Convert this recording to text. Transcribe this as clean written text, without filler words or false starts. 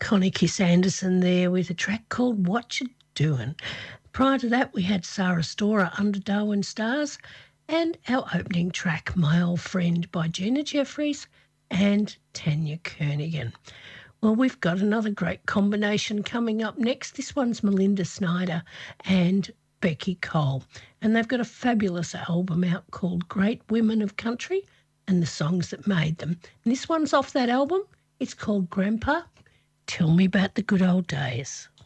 Connie Kiss Anderson there with a track called What You Doin'. Prior to that, we had Sarah Storer, Under Darwin Stars, and our opening track, My Old Friend by Gina Jeffries and Tanya Kernigan. Well, we've got another great combination coming up next. This one's Melinda Snyder and Becky Cole, and they've got a fabulous album out called Great Women of Country and the Songs That Made Them. And this one's off that album. It's called Grandpa, Tell Me About the Good Old Days.